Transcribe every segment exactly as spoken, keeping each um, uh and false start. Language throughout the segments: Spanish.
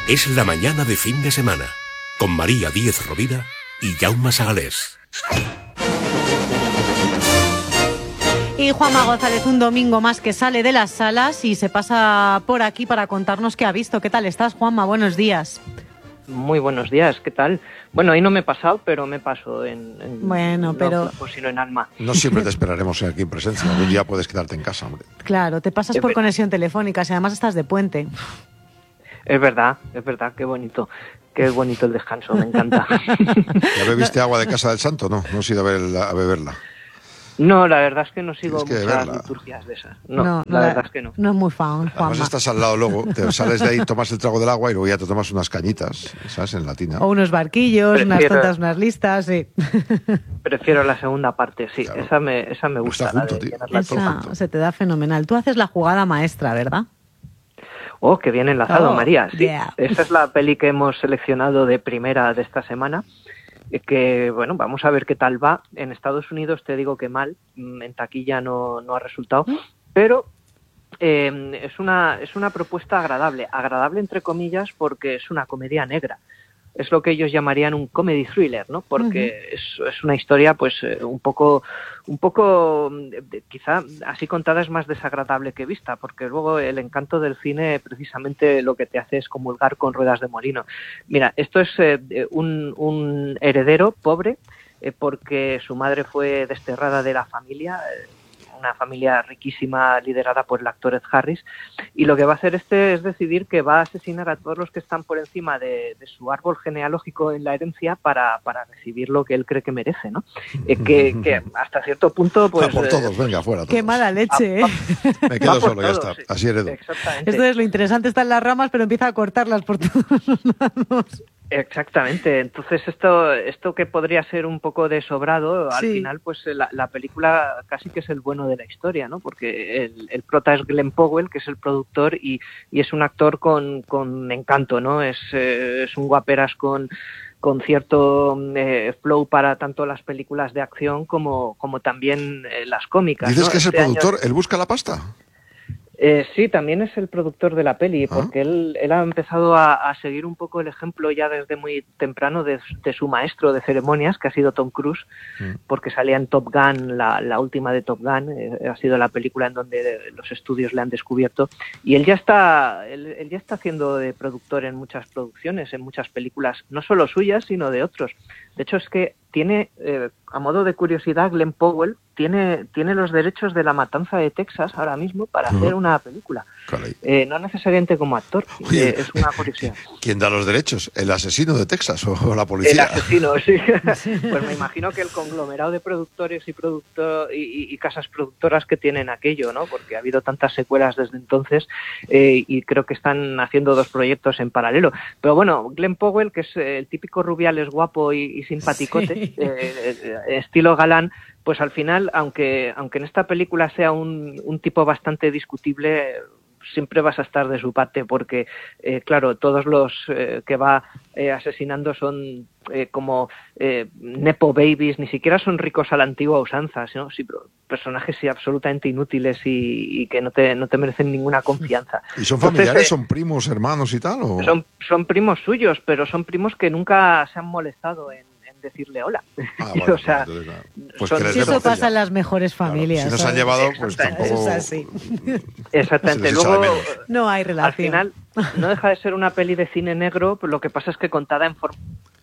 Es la mañana de fin de semana, con María Díez Rovira y Jaume Sagalés. Y Juanma González, un domingo más que sale de las salas y se pasa por aquí para contarnos qué ha visto. ¿Qué tal estás, Juanma? Buenos días. Muy buenos días, ¿qué tal? Bueno, ahí no me he pasado, pero me paso en, en bueno, pero no, pues, sino en alma. No siempre te esperaremos aquí en presencia, algún día puedes quedarte en casa, hombre. Claro, te pasas por conexión telefónica, si además estás de puente. Es verdad, es verdad, qué bonito, qué bonito el descanso, me encanta. ¿Ya bebiste agua de Casa del Santo? No, no has ido a, verla, a beberla. No, la verdad es que no sigo que muchas verla. liturgias de esas. No, no, la, la verdad es que no. No es muy fan, Juanma. Además estás al lado luego, te sales de ahí, tomas el trago del agua y luego ya te tomas unas cañitas, ¿sabes? En la tina. O unos barquillos, Prefiero... unas tontas, unas listas, sí. Prefiero la segunda parte, sí. Claro. Esa me, esa me gusta. Está junto, tío. Esa se te da fenomenal. Tú haces la jugada maestra, ¿verdad? Oh, que bien enlazado, oh, María. Sí, yeah. Esa es la peli que hemos seleccionado de primera de esta semana. Que, bueno, vamos a ver qué tal va. En Estados Unidos te digo que mal, en taquilla no, no ha resultado, pero eh, es una es una propuesta agradable, agradable entre comillas porque es una comedia negra. Es lo que ellos llamarían un comedy thriller, ¿no? Porque uh-huh. es, es una historia, pues, un poco, un poco, quizá así contada es más desagradable que vista, porque luego el encanto del cine precisamente lo que te hace es comulgar con ruedas de molino. Mira, esto es eh, un, un heredero pobre, eh, porque su madre fue desterrada de la familia, eh, una familia riquísima liderada por el actor Ed Harris, y lo que va a hacer este es decidir que va a asesinar a todos los que están por encima de, de su árbol genealógico en la herencia para, para recibir lo que él cree que merece, ¿no? Eh, que, que hasta cierto punto, pues... A por todos, eh, venga, fuera todos. Qué mala leche, ¿eh? Me quedo solo, ya está, sí. Así heredo. Exactamente. Esto es lo interesante, está en las ramas, pero empieza a cortarlas por todos los lados. Exactamente, entonces esto esto que podría ser un poco de sobrado, al sí. final pues la, la película casi que es el bueno de la historia, ¿no? Porque el, el prota es Glenn Powell, que es el productor y, y es un actor con, con encanto, ¿no? Es, eh, es un guaperas con con cierto eh, flow para tanto las películas de acción como, como también eh, las cómicas. ¿Dices ¿no? que es el este productor? año... ¿Él busca la pasta? Eh, sí, también es el productor de la peli, ¿Ah? porque él, él ha empezado a, a seguir un poco el ejemplo ya desde muy temprano de, de su maestro de ceremonias, que ha sido Tom Cruise, mm. porque salía en Top Gun, la, la última de Top Gun, eh, ha sido la película en donde los estudios le han descubierto, y él ya está él, él ya está haciendo de productor en muchas producciones, en muchas películas, no solo suyas, sino de otros. De hecho, es que tiene, eh, a modo de curiosidad, Glenn Powell tiene, tiene los derechos de La Matanza de Texas ahora mismo para uh-huh. hacer una película. Eh, no necesariamente como actor, Oye, eh, es una curiosidad. ¿Quién da los derechos? ¿El asesino de Texas o la policía? El asesino, sí. Pues me imagino que el conglomerado de productores y, productor, y, y casas productoras que tienen aquello, ¿no? Porque ha habido tantas secuelas desde entonces eh, y creo que están haciendo dos proyectos en paralelo. Pero bueno, Glenn Powell, que es el típico rubiales guapo y, y simpaticote, sí. eh, estilo galán, pues al final, aunque aunque en esta película sea un, un tipo bastante discutible, siempre vas a estar de su parte porque, eh, claro, todos los eh, que va eh, asesinando son eh, como eh, nepo babies, ni siquiera son ricos a la antigua usanza, ¿no? Sí, pero personajes sí, absolutamente inútiles y, y que no te no te merecen ninguna confianza. ¿Y son familiares, Entonces, eh, son primos, hermanos y tal? ¿o? Son, son primos suyos, pero son primos que nunca se han molestado en decirle hola. Ah, bueno, o sea, entonces, pues son, si eso pasa en las mejores familias. Claro, si nos han llevado, pues tampoco... Es así. Exactamente. Luego, no hay relación. Al final, no deja de ser una peli de cine negro, pero lo que pasa es que contada en forma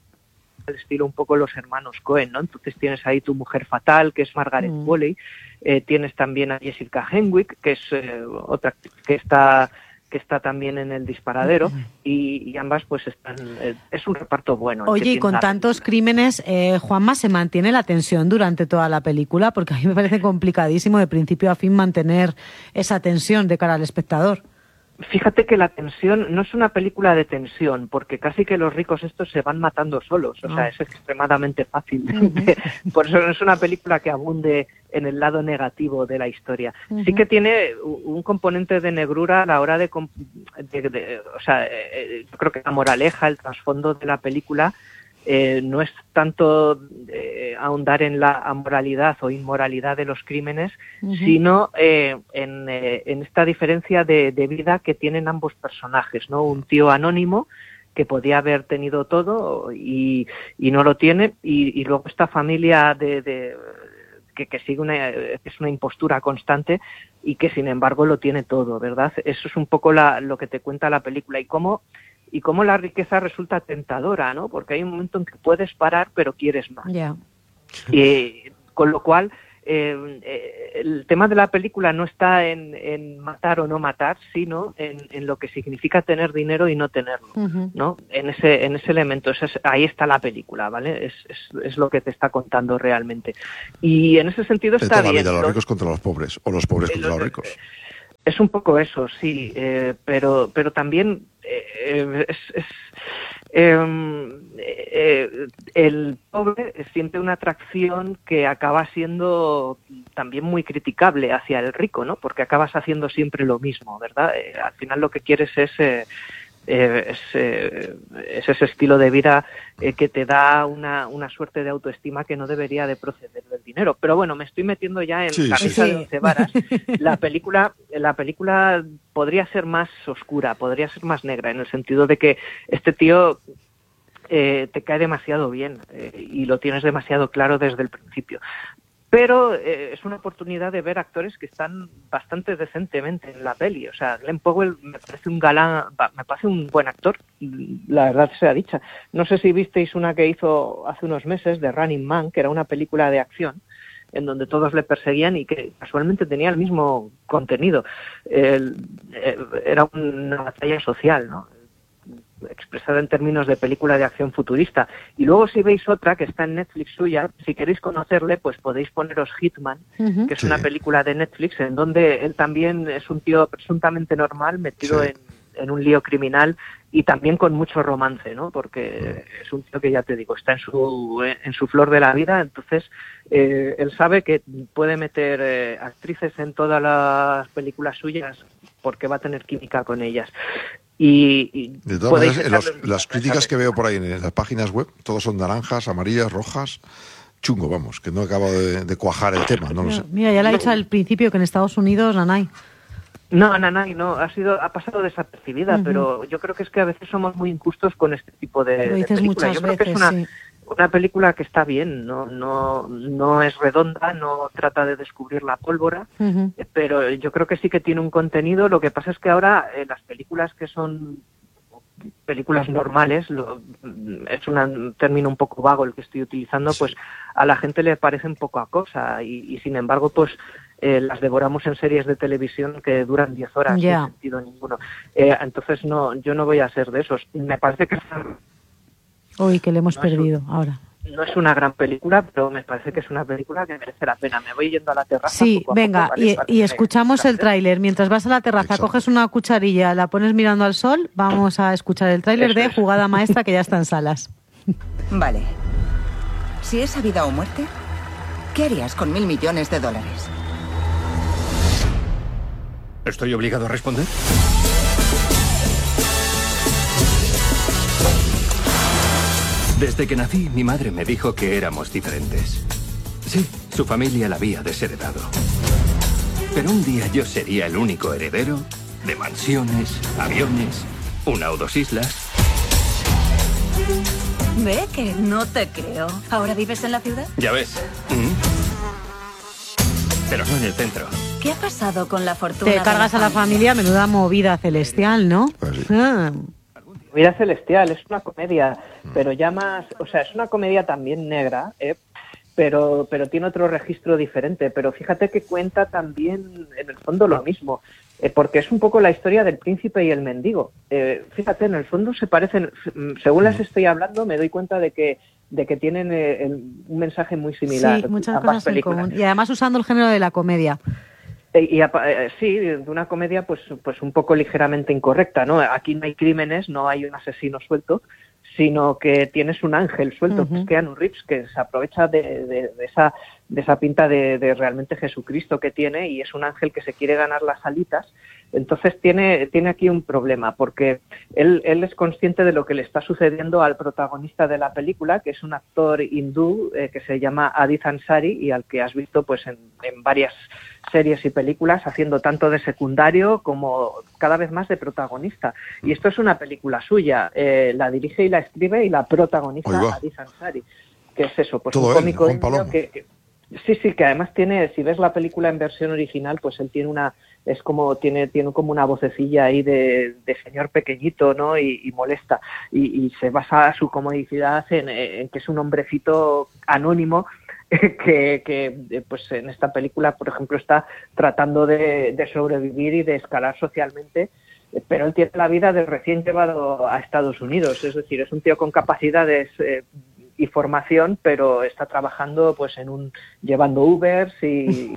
al estilo un poco los hermanos Coen, ¿no? Entonces tienes ahí Tu mujer fatal, que es Margaret mm. Qualley, eh, tienes también a Jessica Henwick, que es eh, otra que está... que está también en El disparadero, y, y ambas pues están, eh, es un reparto bueno. Oye, y con tantos crímenes, eh, Juanma, ¿se mantiene la tensión durante toda la película? Porque a mí me parece complicadísimo de principio a fin mantener esa tensión de cara al espectador. Fíjate que la tensión no es una película de tensión, porque casi que los ricos estos se van matando solos, o oh. sea, es extremadamente fácil. Uh-huh. Por eso no es una película que abunde en el lado negativo de la historia. Uh-huh. Sí que tiene un componente de negrura a la hora de... de, de o sea, eh, yo creo que la moraleja, el trasfondo de la película eh, no es tanto eh, ahondar en la amoralidad o inmoralidad de los crímenes, uh-huh. sino eh, en, eh, en esta diferencia de, de vida que tienen ambos personajes, ¿no? Un tío anónimo que podía haber tenido todo y, y no lo tiene, y, y luego esta familia de, de que, que sigue una, es una impostura constante y que sin embargo lo tiene todo, ¿verdad? Eso es un poco la, lo que te cuenta la película y cómo y cómo la riqueza resulta tentadora, ¿no? Porque hay un momento en que puedes parar pero quieres más. Yeah. Y con lo cual eh, eh, el tema de la película no está en, en matar o no matar, sino en, en lo que significa tener dinero y no tenerlo, uh-huh. ¿no? En ese en ese elemento, ese es, ahí está la película, ¿vale? Es, es es lo que te está contando realmente. Y en ese sentido de está toda bien. La vida, los ¿no? ricos contra los pobres, o los pobres contra los, los ricos. Es un poco eso, sí, eh, pero pero también eh, es, es eh, eh, el pobre siente una atracción que acaba siendo también muy criticable hacia el rico, ¿no? Porque acabas haciendo siempre lo mismo, ¿verdad? Eh, al final lo que quieres es eh, eh, es, eh, es ese estilo de vida eh, que te da una, una suerte de autoestima que no debería de proceder del dinero. Pero bueno, me estoy metiendo ya en sí, camisa sí. de once varas. La película, la película podría ser más oscura, podría ser más negra, en el sentido de que este tío eh, te cae demasiado bien eh, y lo tienes demasiado claro desde el principio. Pero eh, es una oportunidad de ver actores que están bastante decentemente en la peli. O sea, Glenn Powell me parece un galán, me parece un buen actor, la verdad sea dicha. No sé si visteis una que hizo hace unos meses de Running Man, que era una película de acción, en donde todos le perseguían y que casualmente tenía el mismo contenido. El, eh, era una batalla social, ¿no? Expresada en términos de película de acción futurista. Y luego si veis otra que está en Netflix suya, si queréis conocerle, pues podéis poneros Hitman, uh-huh. que es sí. una película de Netflix en donde él también es un tío presuntamente normal metido sí. en, en un lío criminal y también con mucho romance, ¿no? Porque uh-huh. es un tío que, ya te digo, está en su en su flor de la vida, entonces eh, él sabe que puede meter eh, actrices en todas las películas suyas porque va a tener química con ellas. Y, y de todas maneras, los, las críticas que veo por ahí en las páginas web, todos son naranjas, amarillas, rojas, chungo, vamos, que no acabo de, de cuajar el tema, no lo sé. Mira, ya le he dicho al principio que en Estados Unidos, Nanay. No, Nanay, no, ha sido, ha pasado desapercibida, uh-huh. pero yo creo que es que a veces somos muy injustos con este tipo de, lo dices de películas. Muchas yo creo veces, que es una, sí. una película que está bien, no, no, no es redonda, no trata de descubrir la pólvora, uh-huh. pero yo creo que sí que tiene un contenido. Lo que pasa es que ahora eh, las películas que son películas normales, lo, es una, un término un poco vago el que estoy utilizando, pues a la gente le parecen poca cosa y, y sin embargo pues eh, las devoramos en series de televisión que duran diez horas yeah. sin sentido ninguno. Eh, entonces no, yo no voy a ser de esos. Me parece que uy, que le hemos no perdido un, ahora. No es una gran película, pero me parece que es una película que merece la pena. Me voy yendo a la terraza. Sí, poco a venga, poco, ¿vale? y, y escuchamos el tráiler. Mientras vas a la terraza, Exacto. coges una cucharilla, la pones mirando al sol, vamos a escuchar el tráiler de es. Jugada Maestra, que ya está en salas. Vale. Si es a vida o muerte, ¿qué harías con mil millones de dólares? ¿Estoy obligado a responder? Desde que nací, mi madre me dijo que éramos diferentes. Sí, su familia la había desheredado. Pero un día yo sería el único heredero de mansiones, aviones, una o dos islas. Ve que no te creo. ¿Ahora vives en la ciudad? Ya ves. ¿Mm? Pero no en el centro. ¿Qué ha pasado con la fortuna? Te cargas de la a la familia, menuda movida celestial, ¿no? Pues sí. Ah. Mira Celestial, es una comedia, pero ya más, o sea, es una comedia también negra, ¿eh? pero pero tiene otro registro diferente. Pero fíjate que cuenta también, en el fondo, lo mismo, eh, porque es un poco la historia del príncipe y el mendigo. Eh, fíjate, en el fondo se parecen, según las estoy hablando, me doy cuenta de que de que tienen eh, el, un mensaje muy similar. Sí, muchas ambas cosas en películas. común. Y además usando el género de la comedia. Y, y eh, sí, de una comedia pues pues un poco ligeramente incorrecta, ¿no? Aquí no hay crímenes, no hay un asesino suelto, sino que tienes un ángel suelto, uh-huh. que es Keanu Reeves, que se aprovecha de, de, de esa de esa pinta de, de realmente Jesucristo que tiene, y es un ángel que se quiere ganar las alitas. Entonces tiene, tiene aquí un problema, porque él, él es consciente de lo que le está sucediendo al protagonista de la película, que es un actor hindú eh, que se llama Adith Ansari, y al que has visto pues en, en varias series y películas, haciendo tanto de secundario como cada vez más de protagonista. Y esto es una película suya, eh, la dirige y la escribe y la protagoniza Adith Ansari, que es eso, pues todo un cómico él, indio que, que sí, sí, que además tiene, si ves la película en versión original, pues él tiene una, es como, tiene, tiene como una vocecilla ahí de, de señor pequeñito, ¿no? Y, y molesta. Y, y se basa su comodicidad en, en que es un hombrecito anónimo que, que, pues en esta película, por ejemplo, está tratando de, de sobrevivir y de escalar socialmente, pero él tiene la vida de recién llevado a Estados Unidos, es decir, es un tío con capacidades eh, y formación, pero está trabajando pues en un llevando Ubers y,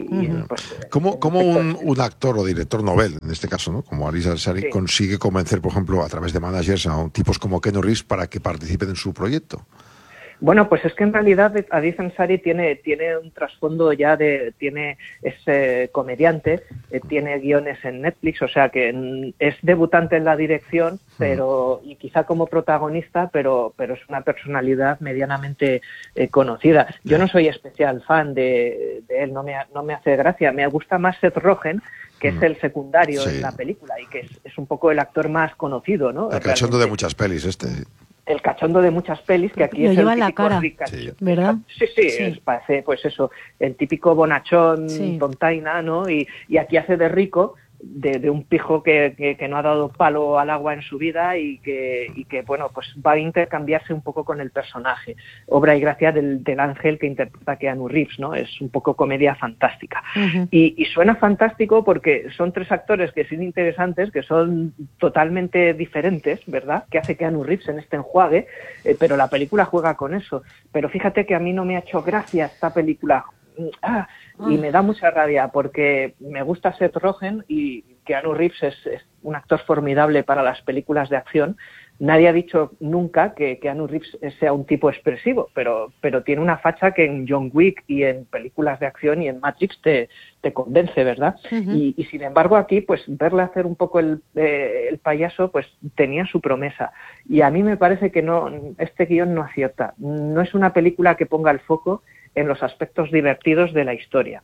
y pues, ¿Cómo, cómo un, un actor o director novel, en este caso, ¿no? Como Adith Ansari, sí. consigue convencer, por ejemplo, a través de managers a tipos como Keanu Reeves para que participen en su proyecto? Bueno, pues es que en realidad Adith Ansari tiene, tiene un trasfondo ya de, tiene, es eh, comediante, eh, tiene guiones en Netflix, o sea que en, es debutante en la dirección, pero, y quizá como protagonista, pero, pero es una personalidad medianamente eh, conocida. Yo no soy especial fan de, de él, no me, no me hace gracia, me gusta más Seth Rogen, que es el secundario sí. en la película y que es, es un poco el actor más conocido, ¿no? El cachondo de muchas pelis este. El cachondo de muchas pelis, que aquí lo es lleva el en la cara, sí. ¿verdad? Sí, sí, sí. Es, parece pues eso, el típico bonachón, sí. tontaina, ¿no? Y, y aquí hace de rico, de, de un pijo que, que, que no ha dado palo al agua en su vida y que, y que, bueno, pues va a intercambiarse un poco con el personaje. Obra y gracia del, del ángel que interpreta Keanu Reeves, ¿no? Es un poco comedia fantástica. Uh-huh. Y, y suena fantástico porque son tres actores que son interesantes, que son totalmente diferentes, ¿verdad? Que hace Keanu Reeves en este enjuague, eh, pero la película juega con eso. Pero fíjate que a mí no me ha hecho gracia esta película. Ah, y me da mucha rabia porque me gusta Seth Rogen y Keanu Reeves es, es un actor formidable para las películas de acción. Nadie ha dicho nunca que Keanu Reeves sea un tipo expresivo, pero, pero tiene una facha que en John Wick y en películas de acción y en Matrix te, te convence, ¿verdad? Uh-huh. Y, y sin embargo aquí, pues verle hacer un poco el, eh, el payaso, pues tenía su promesa. Y a mí me parece que no, este guión no acierta. No es una película que ponga el foco en los aspectos divertidos de la historia.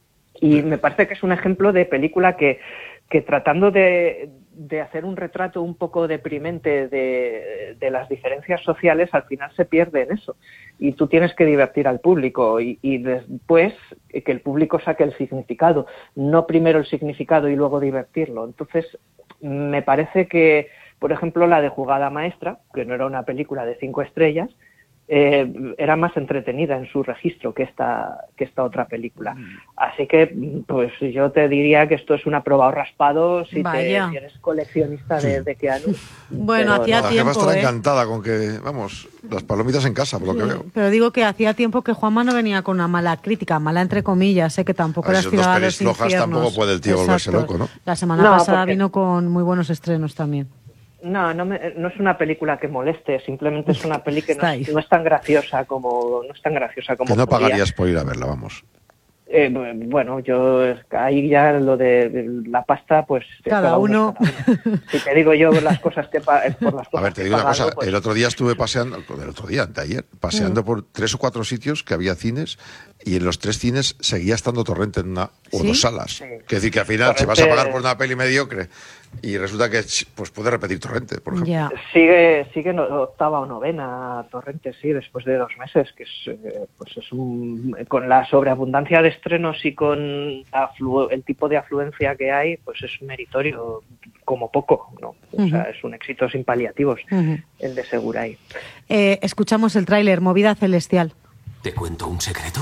Y me parece que es un ejemplo de película que, que tratando de, de hacer un retrato un poco deprimente de, de las diferencias sociales, al final se pierde en eso. Y tú tienes que divertir al público y, y después que el público saque el significado, no primero el significado y luego divertirlo. Entonces, me parece que, por ejemplo, la de Jugada Maestra, que no era una película de cinco estrellas, Eh, era más entretenida en su registro que esta que esta otra película. Así que pues yo te diría que esto es una prueba o raspado si, te, si eres coleccionista de, de Keanu. Bueno, pero, hacía no. tiempo. La jefa estará ¿eh? encantada con que, vamos, las palomitas en casa, por lo sí, que veo. Pero digo que hacía tiempo que Juanma no venía con una mala crítica, mala entre comillas, sé que tampoco era estirada a los infiernos. Tampoco puede el tío volverse loco, ¿no? La semana no, pasada porque... vino con muy buenos estrenos también. No, no, me, no es una película que moleste, simplemente es una peli que no, no es tan graciosa como no es tan graciosa como que no podría. Pagarías por ir a verla, vamos. Eh, bueno, yo ahí ya lo de la pasta, pues cada, cada uno. uno cada uno. Si te digo yo las cosas que por las cosas a ver, te digo una cosa. Pues... El otro día estuve paseando, el otro día, de ayer, paseando mm. por tres o cuatro sitios que había cines y en los tres cines seguía estando Torrente en una o ¿Sí? dos salas. Sí. Que decir que al final, Torrente... si vas a pagar por una peli mediocre y resulta que pues puede repetir Torrente, por ejemplo. Yeah. Sigue, sigue no, octava o novena Torrente, sí, después de dos meses, que es, eh, pues es un, con la sobreabundancia de estrenos y con aflu- el tipo de afluencia que hay, pues es meritorio como poco, ¿no? O uh-huh. sea, es un éxito sin paliativos uh-huh. el de Seguray. Eh, escuchamos el tráiler, Movida Celestial. ¿Te cuento un secreto?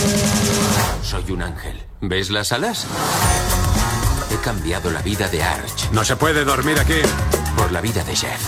Soy un ángel. ¿Ves las alas? He cambiado la vida de Arch. No se puede dormir aquí. Por la vida de Jeff.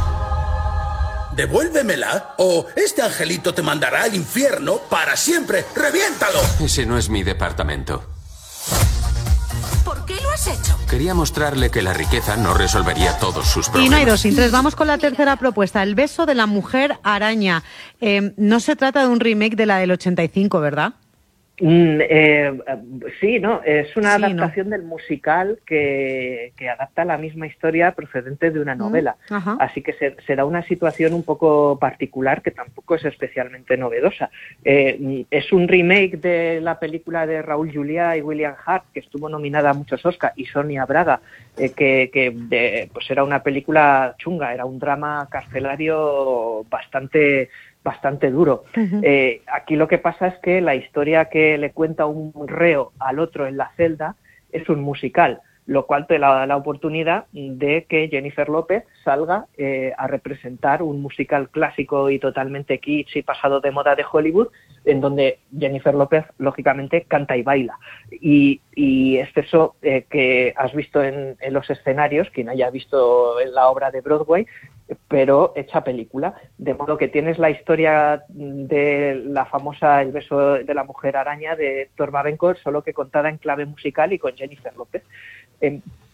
Devuélvemela o este angelito te mandará al infierno para siempre. ¡Reviéntalo! Ese no es mi departamento. ¿Por qué lo has has hecho? Quería mostrarle que la riqueza no resolvería todos sus problemas. Y no hay dos sin tres. Vamos con la tercera propuesta. El beso de la mujer araña. Eh, no se trata de un remake de la del ochenta y cinco, ¿verdad? Mm, eh, sí, no, es una Sí, adaptación del musical que, que adapta la misma historia procedente de una novela. Mm, ajá. Así que se, se da una situación un poco particular que tampoco es especialmente novedosa. Eh, es un remake de la película de Raúl Juliá y William Hurt, que estuvo nominada a muchos Oscar, y Sonia Braga, eh, que, que de, pues era una película chunga, era un drama carcelario bastante... bastante duro. Uh-huh. Eh, aquí lo que pasa es que la historia que le cuenta un reo al otro en la celda es un musical, lo cual te da la oportunidad de que Jennifer López salga eh, a representar un musical clásico y totalmente kitsch y pasado de moda de Hollywood, en donde Jennifer López, lógicamente, canta y baila. Y, y es eso eh, que has visto en, en los escenarios, quien haya visto en la obra de Broadway, pero hecha película, de modo que tienes la historia de la famosa El beso de la mujer araña de Héctor Babencourt, solo que contada en clave musical y con Jennifer López. Eh,